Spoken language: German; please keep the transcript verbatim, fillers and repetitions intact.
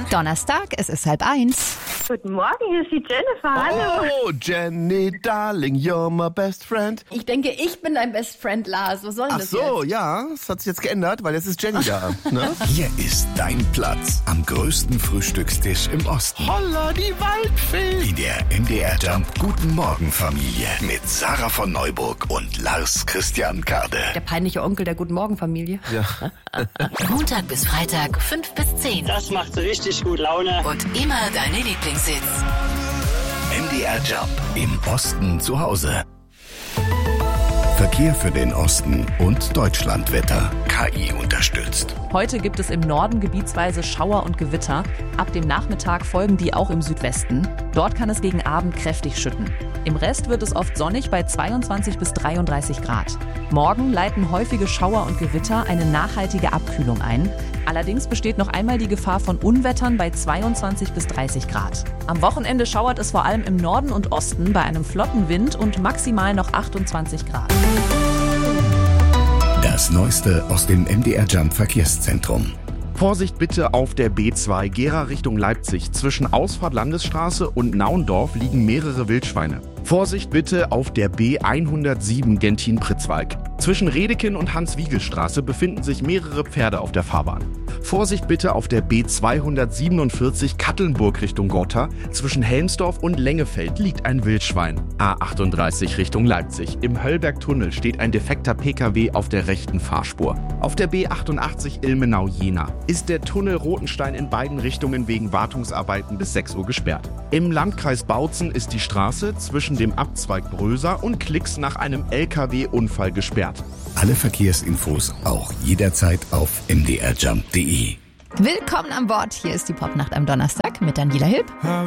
Donnerstag, es ist halb eins. Guten Morgen, hier ist die Jennifer. Hallo. Oh, Jenny, darling, you're my best friend. Ich denke, ich bin dein Best Friend, Lars. Was soll denn Ach das so, jetzt? ja, das hat sich jetzt geändert, weil jetzt ist Jenny da. Ne? Hier ist dein Platz am größten Frühstückstisch im Osten. Holla, die Waldfee. In der M D R Jump Guten Morgen Familie mit Sarah von Neuburg und Lars Christian Kade. Der peinliche Onkel der Guten Morgen Familie. Ja. Montag bis Freitag, fünf bis zehn. Das macht richtig gut Laune. Und immer deine Lieblingshits. M D R Jump im Osten zu Hause. Verkehr für den Osten und Deutschlandwetter. K I unterstützt. Heute gibt es im Norden gebietsweise Schauer und Gewitter. Ab dem Nachmittag folgen die auch im Südwesten. Dort kann es gegen Abend kräftig schütten. Im Rest wird es oft sonnig bei zweiundzwanzig bis dreiunddreißig Grad. Morgen leiten häufige Schauer und Gewitter eine nachhaltige Abkühlung ein. Allerdings besteht noch einmal die Gefahr von Unwettern bei zweiundzwanzig bis dreißig Grad. Am Wochenende schauert es vor allem im Norden und Osten bei einem flotten Wind und maximal noch achtundzwanzig Grad. Das Neueste aus dem M D R Jump Verkehrszentrum. Vorsicht bitte auf der B zwei Gera Richtung Leipzig. Zwischen Ausfahrt Landesstraße und Naundorf liegen mehrere Wildschweine. Vorsicht bitte auf der B hundertsieben Gentin-Pritzwalk. Zwischen Redekin und Hans-Wiegel-Straße befinden sich mehrere Pferde auf der Fahrbahn. Vorsicht bitte auf der B zweihundertsiebenundvierzig Kattelnburg Richtung Gotha. Zwischen Helmsdorf und Lengefeld liegt ein Wildschwein. A achtunddreißig Richtung Leipzig. Im Höllbergtunnel steht ein defekter P K W auf der rechten Fahrspur. Auf der B achtundachtzig Ilmenau-Jena ist der Tunnel Rotenstein in beiden Richtungen wegen Wartungsarbeiten bis sechs Uhr gesperrt. Im Landkreis Bautzen ist die Straße zwischen dem Abzweig Bröser und Klix nach einem L K W-Unfall gesperrt. Alle Verkehrsinfos auch jederzeit auf m d r jump punkt d e. Willkommen an Bord. Hier ist die Popnacht am Donnerstag mit Daniela Hilb.